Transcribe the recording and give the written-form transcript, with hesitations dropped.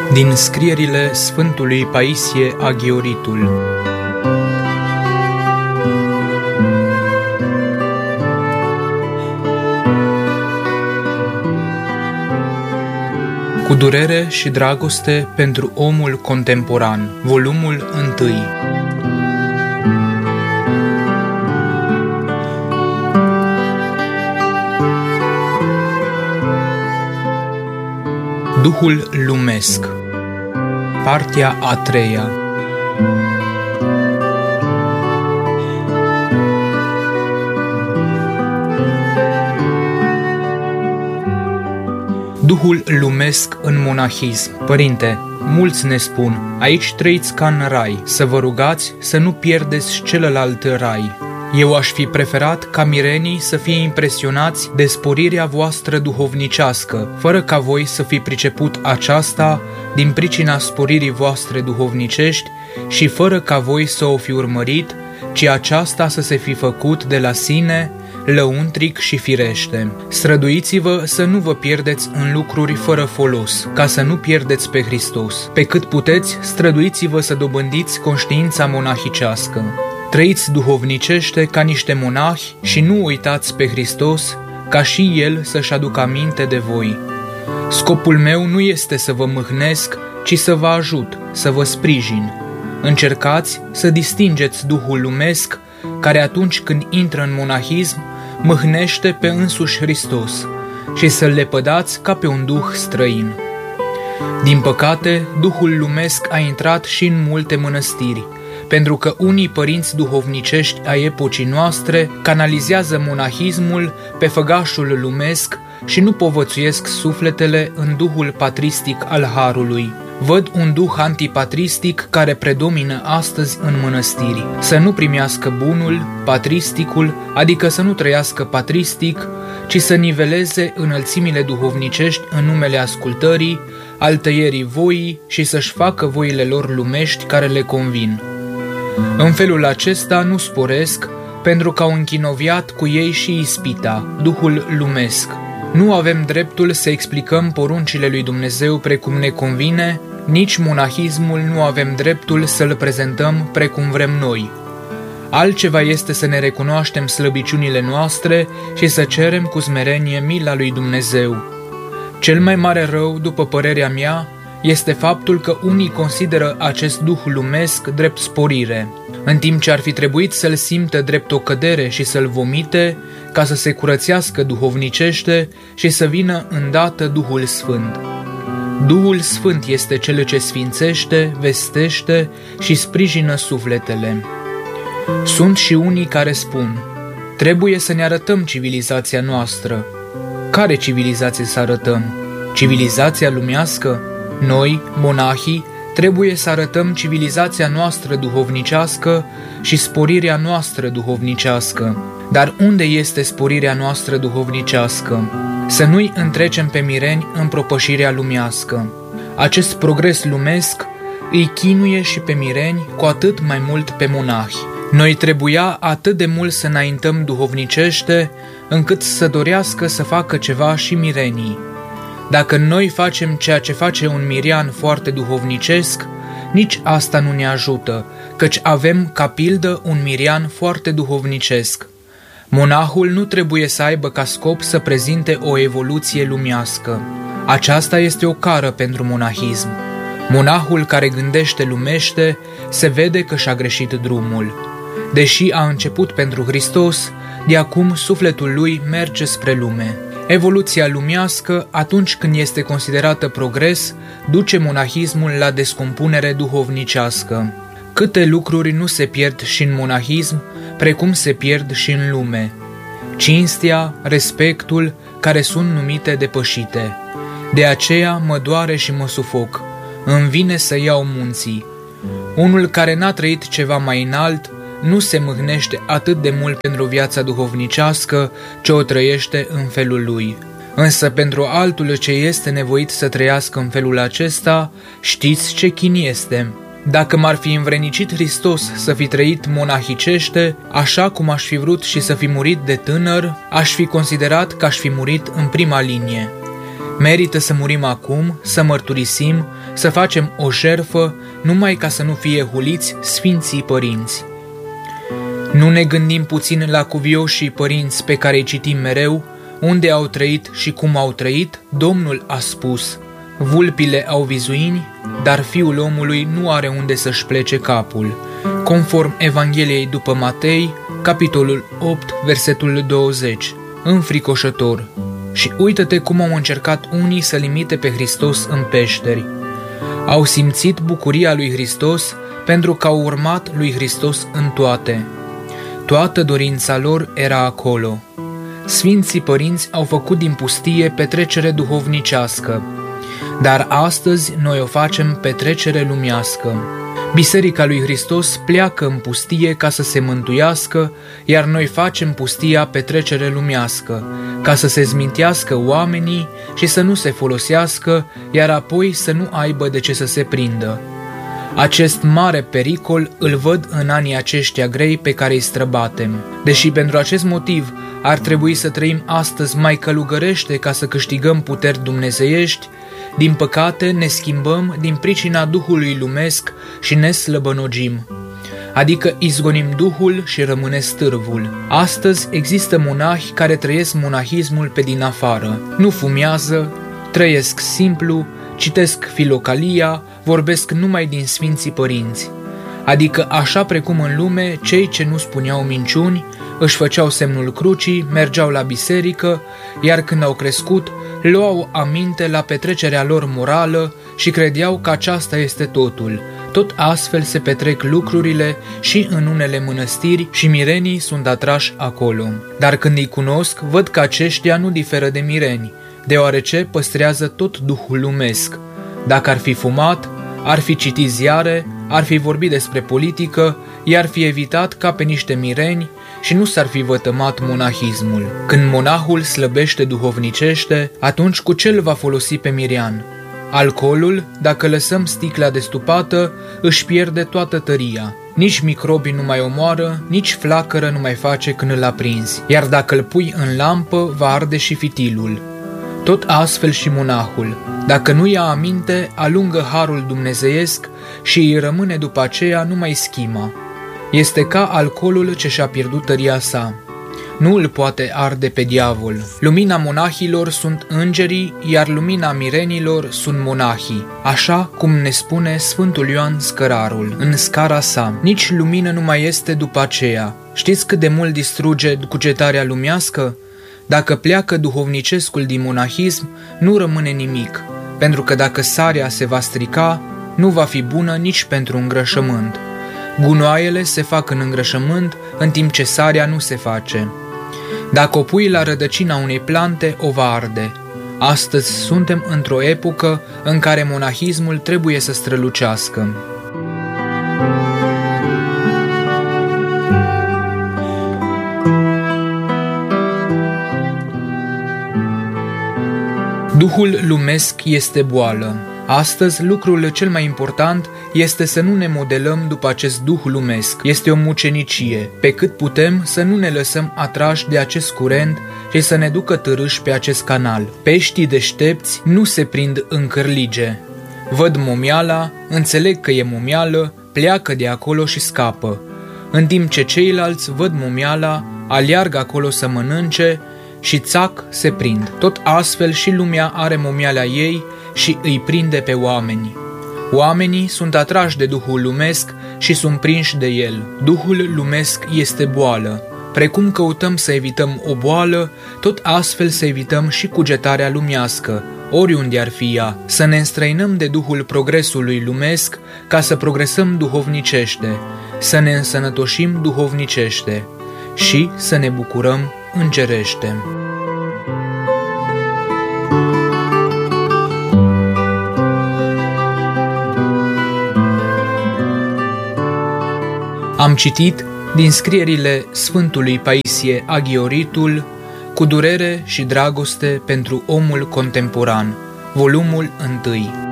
Din scrierile Sfântului Paisie Aghioritul. Cu durere și dragoste pentru omul contemporan, volumul 1. Duhul lumesc. Partea a 3-a. Duhul lumesc în monahism. Părinte, mulți ne spun, aici trăiți ca în rai, să vă rugați să nu pierdeți celălalt rai. Eu aș fi preferat ca mirenii să fie impresionați de sporirea voastră duhovnicească, fără ca voi să fi priceput aceasta din pricina sporirii voastre duhovnicești și fără ca voi să o fi urmărit, ci aceasta să se fi făcut de la sine, lăuntric și firește. Străduiți-vă să nu vă pierdeți în lucruri fără folos, ca să nu pierdeți pe Hristos. Pe cât puteți, străduiți-vă să dobândiți conștiința monahicească. Trăiți duhovnicește ca niște monahi și nu uitați pe Hristos, ca și El să-și aducă aminte de voi. Scopul meu nu este să vă mâhnesc, ci să vă ajut, să vă sprijin. Încercați să distingeți Duhul lumesc, care atunci când intră în monahism, mâhnește pe însuși Hristos, și să-L lepădați ca pe un duh străin. Din păcate, Duhul lumesc a intrat și în multe mănăstiri, pentru că unii părinți duhovnicești ai epocii noastre canalizează monahismul pe făgașul lumesc și nu povățuiesc sufletele în duhul patristic al harului. Văd un duh antipatristic care predomină astăzi în mănăstiri. Să nu primească bunul, patristicul, adică să nu trăiască patristic, ci să niveleze înălțimile duhovnicești în numele ascultării, al tăierii voii și să-și facă voile lor lumești care le convin. În felul acesta nu sporesc, pentru că au închinoviat cu ei și ispita, Duhul lumesc. Nu avem dreptul să explicăm poruncile lui Dumnezeu precum ne convine, nici monahismul nu avem dreptul să-l prezentăm precum vrem noi. Altceva este să ne recunoaștem slăbiciunile noastre și să cerem cu smerenie mila lui Dumnezeu. Cel mai mare rău, după părerea mea, este faptul că unii consideră acest duh lumesc drept sporire, în timp ce ar fi trebuit să-l simtă drept o cădere și să-l vomite, ca să se curățească duhovnicește și să vină îndată Duhul Sfânt. Duhul Sfânt este cel ce sfințește, vestește și sprijină sufletele. Sunt și unii care spun, trebuie să ne arătăm civilizația noastră. Care civilizație să arătăm? Civilizația lumească? Noi, monahii, trebuie să arătăm civilizația noastră duhovnicească și sporirea noastră duhovnicească. Dar unde este sporirea noastră duhovnicească? Să nu-i întrecem pe mireni în propășirea lumească. Acest progres lumesc îi chinuie și pe mireni, cu atât mai mult pe monahi. Noi trebuia atât de mult să înaintăm duhovnicește, încât să dorească să facă ceva și mirenii. Dacă noi facem ceea ce face un mirian foarte duhovnicesc, nici asta nu ne ajută, căci avem ca pildă un mirian foarte duhovnicesc. Monahul nu trebuie să aibă ca scop să prezinte o evoluție lumească. Aceasta este o cară pentru monahism. Monahul care gândește lumește se vede că și-a greșit drumul. Deși a început pentru Hristos, de acum sufletul lui merge spre lume. Evoluția lumească, atunci când este considerată progres, duce monahismul la descompunere duhovnicească. Câte lucruri nu se pierd și în monahism, precum se pierd și în lume. Cinstea, respectul, care sunt numite depășite. De aceea mă doare și mă sufoc. Îmi vine să iau munții. Unul care n-a trăit ceva mai înalt, nu se mâhnește atât de mult pentru viața duhovnicească ce o trăiește în felul lui. Însă pentru altul ce este nevoit să trăiască în felul acesta, știți ce chin este. Dacă m-ar fi învrednicit Hristos să fi trăit monahicește, așa cum aș fi vrut și să fi murit de tânăr, aș fi considerat că aș fi murit în prima linie. Merită să murim acum, să mărturisim, să facem o jertfă, numai ca să nu fie huliți Sfinții Părinți. Nu ne gândim puțin la cuvioșii părinți pe care îi citim mereu, unde au trăit și cum au trăit. Domnul a spus: vulpile au vizuini, dar Fiul omului nu are unde să-și plece capul. Conform Evangheliei după Matei, capitolul 8, versetul 20. Înfricoșător. Și uită-te cum au încercat unii să-L imite pe Hristos în peșteri. Au simțit bucuria lui Hristos pentru că au urmat lui Hristos în toate. Toată dorința lor era acolo. Sfinții părinți au făcut din pustie petrecere duhovnicească, dar astăzi noi o facem petrecere lumească. Biserica lui Hristos pleacă în pustie ca să se mântuiască, iar noi facem pustia petrecere lumească, ca să se zmintească oamenii și să nu se folosească, iar apoi să nu aibă de ce să se prindă. Acest mare pericol îl văd în anii aceștia grei pe care îi străbatem. Deși pentru acest motiv ar trebui să trăim astăzi mai călugărește ca să câștigăm puteri dumnezeiești, din păcate ne schimbăm din pricina duhului lumesc și ne slăbănogim, adică izgonim duhul și rămâne stârvul. Astăzi există monahi care trăiesc monahismul pe din afară, nu fumează, trăiesc simplu, citesc filocalia, vorbesc numai din Sfinții Părinți, adică așa precum în lume cei ce nu spuneau minciuni, își făceau semnul crucii, mergeau la biserică, iar când au crescut, luau aminte la petrecerea lor morală și credeau că aceasta este totul. Tot astfel se petrec lucrurile și în unele mănăstiri și mirenii sunt atrași acolo. Dar când îi cunosc, văd că aceștia nu diferă de mireni, deoarece păstrează tot duhul lumesc. Dacă ar fi fumat, ar fi citit ziare, ar fi vorbit despre politică, i-ar fi evitat ca pe niște mireni și nu s-ar fi vătămat monahismul. Când monahul slăbește duhovnicește, atunci cu ce îl va folosi pe mirean? Alcoolul, dacă lăsăm sticla destupată, își pierde toată tăria. Nici microbii nu mai omoară, nici flacără nu mai face când îl aprinzi, iar dacă îl pui în lampă, va arde și fitilul. Tot astfel și monahul, dacă nu ia aminte, alungă harul dumnezeiesc și îi rămâne după aceea numai schima. Este ca alcoolul ce și-a pierdut tăria sa. Nu îl poate arde pe diavol. Lumina monahilor sunt îngerii, iar lumina mirenilor sunt monahii, așa cum ne spune Sfântul Ioan Scărarul în scara sa. Nici lumină nu mai este după aceea. Știți cât de mult distruge cugetarea lumească? Dacă pleacă duhovnicescul din monahism, nu rămâne nimic, pentru că dacă sarea se va strica, nu va fi bună nici pentru îngrășământ. Gunoaiele se fac în îngrășământ, în timp ce sarea nu se face. Dacă o pui la rădăcina unei plante, o va arde. Astăzi suntem într-o epocă în care monahismul trebuie să strălucească. Duhul lumesc este boală. Astăzi, lucrul cel mai important este să nu ne modelăm după acest duh lumesc. Este o mucenicie. Pe cât putem să nu ne lăsăm atrași de acest curent și să ne ducă târâși pe acest canal. Peștii deștepți nu se prind în cârlige. Văd momiala, înțeleg că e momială, pleacă de acolo și scapă. În timp ce ceilalți văd momiala, aleargă acolo să mănânce și țac se prind. Tot astfel și lumea are momiala ei și îi prinde pe oameni. Oamenii sunt atrași de duhul lumesc și sunt prinși de el. Duhul lumesc este boală. Precum căutăm să evităm o boală, tot astfel să evităm și cugetarea lumească, oriunde ar fi ea. Să ne înstrăinăm de duhul progresului lumesc ca să progresăm duhovnicește, să ne însănătoșim duhovnicește și să ne bucurăm îngerește. Am citit din scrierile Sfântului Paisie Aghioritul, Cu durere și dragoste pentru omul contemporan, volumul 1.